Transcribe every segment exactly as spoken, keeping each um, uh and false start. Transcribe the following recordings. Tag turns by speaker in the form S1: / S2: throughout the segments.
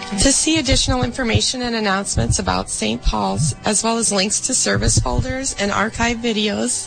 S1: To see additional information and announcements about Saint Paul's, as well as links to service folders and archive videos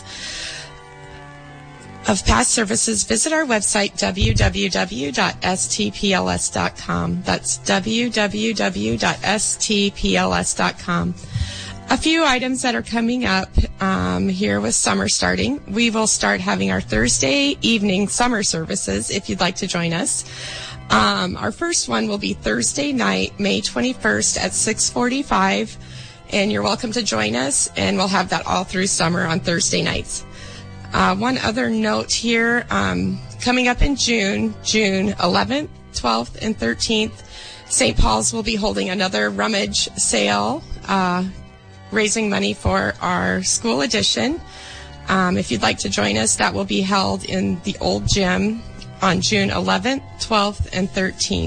S1: of past services, visit our website, w w w dot s t p l s dot com. That's w w w dot s t p l s dot com. A few items that are coming up um, here with summer starting. We will start having our Thursday evening summer services if you'd like to join us. Um, our first one will be Thursday night, May twenty-first at six forty-five, and you're welcome to join us, and we'll have that all through summer on Thursday nights. Uh, one other note here, um, coming up in June, June eleventh, twelfth, and thirteenth, Saint Paul's will be holding another rummage sale, uh, raising money for our school edition. Um, if you'd like to join us, that will be held in the old gym on June eleventh, twelfth, and thirteenth.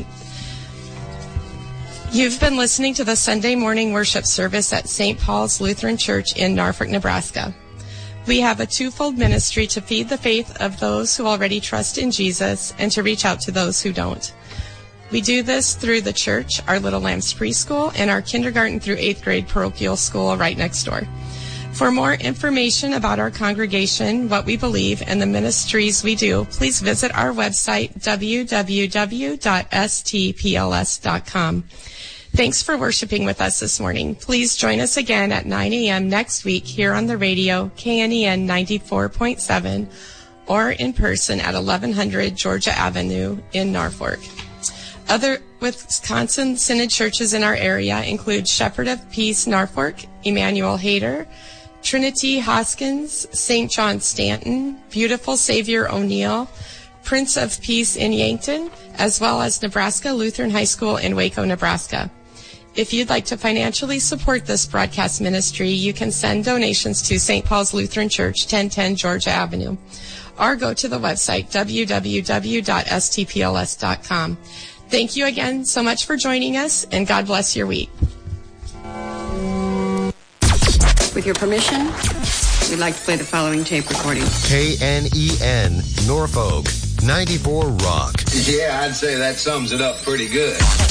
S1: You've been listening to the Sunday morning worship service at Saint Paul's Lutheran Church in Norfolk, Nebraska. We have a twofold ministry to feed the faith of those who already trust in Jesus and to reach out to those who don't. We do this through the church, our Little Lambs preschool, and our kindergarten through eighth grade parochial school right next door. For more information about our congregation, what we believe, and the ministries we do, please visit our website, w w w dot s t p l s dot com. Thanks for worshiping with us this morning. Please join us again at nine a.m. next week here on the radio, K N E N ninety-four point seven, or in person at eleven hundred Georgia Avenue in Norfolk. Other Wisconsin Synod churches in our area include Shepherd of Peace Norfolk, Emmanuel Hayter, Trinity Hoskins, Saint John Stanton, Beautiful Savior O'Neill, Prince of Peace in Yankton, as well as Nebraska Lutheran High School in Waco, Nebraska. If you'd like to financially support this broadcast ministry, you can send donations to Saint Paul's Lutheran Church, ten ten Georgia Avenue, or go to the website, w w w dot s t p l s dot com. Thank you again so much for joining us, and God bless your week.
S2: With your permission, we'd like to play the following tape recording.
S3: K N E N, Norfolk, ninety-four Rock.
S4: Yeah, I'd say that sums it up pretty good.